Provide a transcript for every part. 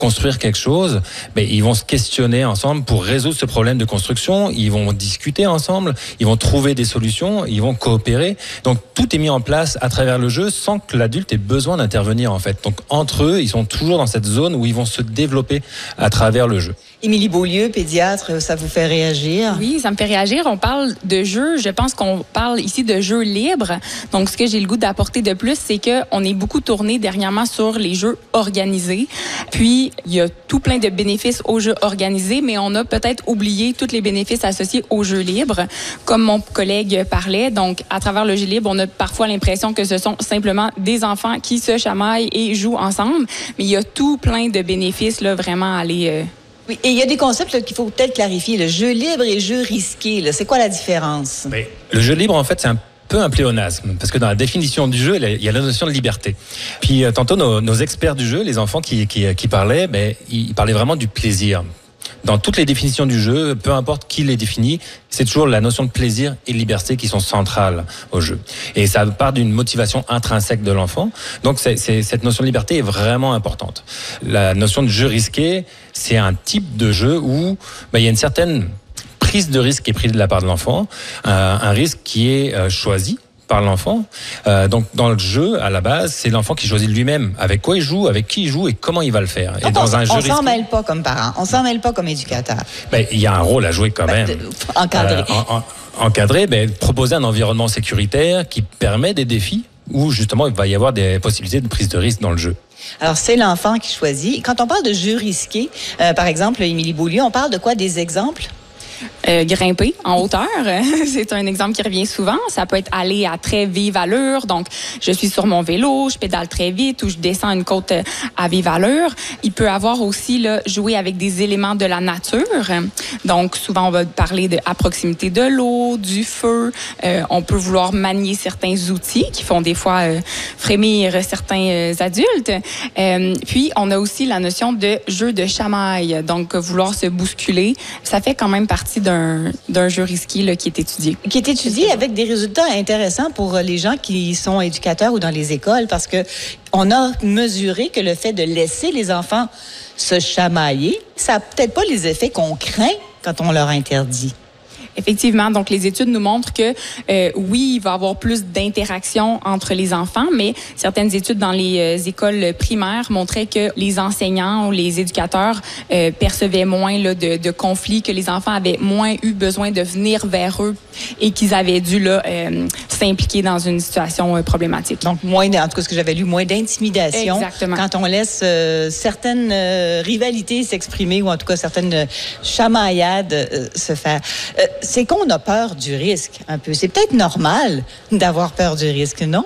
construire quelque chose, ils vont se questionner ensemble pour résoudre ce problème de construction, ils vont discuter ensemble, ils vont trouver des solutions, ils vont coopérer. Donc tout est mis en place à travers le jeu sans que l'adulte ait besoin d'intervenir en fait. Donc entre eux, ils sont toujours dans cette zone où ils vont se développer à travers le jeu. Émilie Beaulieu, pédiatre, ça vous fait réagir? Oui, ça me fait réagir. On parle de jeux. Je pense qu'on parle ici de jeux libres. Donc, ce que j'ai le goût d'apporter de plus, c'est qu'on est beaucoup tourné dernièrement sur les jeux organisés. Puis, il y a tout plein de bénéfices aux jeux organisés, mais on a peut-être oublié tous les bénéfices associés aux jeux libres, comme mon collègue parlait. Donc, à travers le jeu libre, on a parfois l'impression que ce sont simplement des enfants qui se chamaillent et jouent ensemble. Mais il y a tout plein de bénéfices, là, vraiment à aller... Oui, et il y a des concepts qu'il faut peut-être clarifier. Le jeu libre et le jeu risqué, là, c'est quoi la différence? Le jeu libre, en fait, c'est un peu un pléonasme, parce que dans la définition du jeu, il y a la notion de liberté. Puis tantôt, nos experts du jeu, les enfants qui parlaient, ils parlaient vraiment du plaisir. Dans toutes les définitions du jeu, peu importe qui les définit, c'est toujours la notion de plaisir et de liberté qui sont centrales au jeu. Et ça part d'une motivation intrinsèque de l'enfant. Donc cette notion de liberté est vraiment importante. La notion de jeu risqué, c'est un type de jeu où il y a une certaine prise de risque qui est prise de la part de l'enfant, un risque qui est choisi par l'enfant. Donc dans le jeu, à la base, c'est l'enfant qui choisit lui-même avec quoi il joue, avec qui il joue et comment il va le faire. Donc, on s'en mêle pas comme parent, on s'en mêle pas comme éducateur. Il y a un rôle à jouer quand même. Encadrer. Encadrer, proposer un environnement sécuritaire qui permet des défis où justement il va y avoir des possibilités de prise de risque dans le jeu. Alors, c'est l'enfant qui choisit. Quand on parle de jeu risqué, par exemple, Émilie Beaulieu, on parle de quoi? Des exemples? Grimper en hauteur, c'est un exemple qui revient souvent. Ça peut être aller à très vive allure. Donc, je suis sur mon vélo, je pédale très vite ou je descends une côte à vive allure. Il peut avoir aussi là, jouer avec des éléments de la nature. Donc, souvent, on va parler à proximité de l'eau, du feu. On peut vouloir manier certains outils qui font des fois frémir certains adultes. Puis, on a aussi la notion de jeu de chamaille. Donc, vouloir se bousculer. Ça fait quand même partie d'un jeu risqué là, qui est étudié. Qui est étudié avec des résultats intéressants pour les gens qui sont éducateurs ou dans les écoles, parce que on a mesuré que le fait de laisser les enfants se chamailler, ça n'a peut-être pas les effets qu'on craint quand on leur interdit. Effectivement, donc les études nous montrent que oui, il va y avoir plus d'interaction entre les enfants, mais certaines études dans les écoles primaires montraient que les enseignants ou les éducateurs percevaient moins là, de conflits, que les enfants avaient moins eu besoin de venir vers eux et qu'ils avaient dû là, s'impliquer dans une situation problématique. Donc, moins, en tout cas, ce que j'avais lu, moins d'intimidation. Exactement. Quand on laisse certaines rivalités s'exprimer ou en tout cas certaines chamaillades se faire. C'est qu'on a peur du risque, un peu. C'est peut-être normal d'avoir peur du risque, non?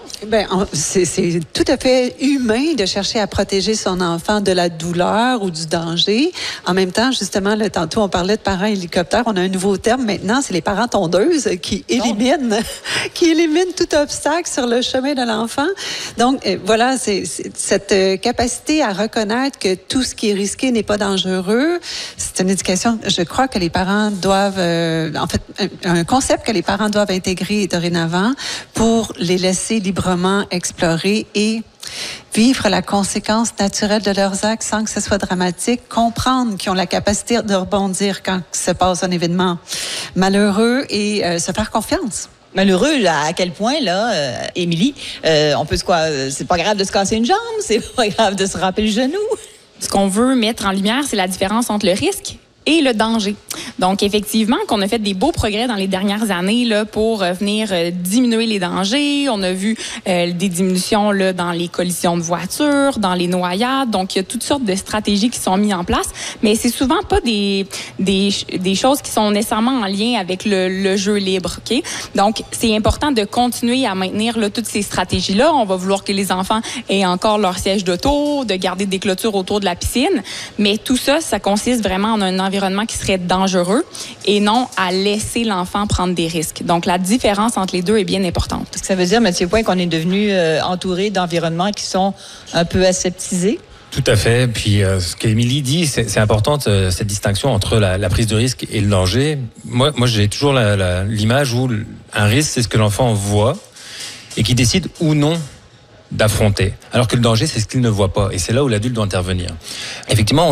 C'est tout à fait humain de chercher à protéger son enfant de la douleur ou du danger. En même temps, justement, là, tantôt, on parlait de parents hélicoptères. On a un nouveau terme maintenant, c'est les parents tondeuses qui éliminent tout obstacle sur le chemin de l'enfant. Donc, voilà, c'est cette capacité à reconnaître que tout ce qui est risqué n'est pas dangereux. C'est une éducation, je crois, que les parents doivent... en fait, un concept que les parents doivent intégrer dorénavant pour les laisser librement explorer et vivre la conséquence naturelle de leurs actes sans que ce soit dramatique, comprendre qu'ils ont la capacité de rebondir quand se passe un événement malheureux et se faire confiance. Malheureux, là, à quel point, là, Émilie, on peut c'est pas grave de se casser une jambe, c'est pas grave de se ramper le genou. Ce qu'on veut mettre en lumière, c'est la différence entre le risque et le danger. Donc, effectivement, qu'on a fait des beaux progrès dans les dernières années là, pour venir diminuer les dangers. On a vu des diminutions là, dans les collisions de voitures, dans les noyades. Donc, il y a toutes sortes de stratégies qui sont mises en place, mais c'est souvent pas des choses qui sont nécessairement en lien avec le jeu libre. Okay? Donc, c'est important de continuer à maintenir là, toutes ces stratégies-là. On va vouloir que les enfants aient encore leur siège d'auto, de garder des clôtures autour de la piscine, mais tout ça, ça consiste vraiment en un environnement qui serait dangereux et non à laisser l'enfant prendre des risques. Donc, la différence entre les deux est bien importante. Est-ce que ça veut dire, Mathieu Point, qu'on est devenu entouré d'environnements qui sont un peu aseptisés? Tout à fait. Puis, ce qu'Émilie dit, c'est important, cette distinction entre la prise de risque et le danger. Moi j'ai toujours l'image où un risque, c'est ce que l'enfant voit et qui décide ou non d'affronter. Alors que le danger, c'est ce qu'il ne voit pas. Et c'est là où l'adulte doit intervenir. Effectivement,